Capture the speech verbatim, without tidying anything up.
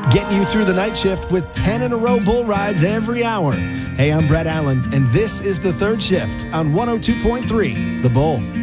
getting you through the night shift with ten in a row bull rides every hour. Hey, I'm Brett Allen, and this is The Third Shift on one oh two point three The Bull.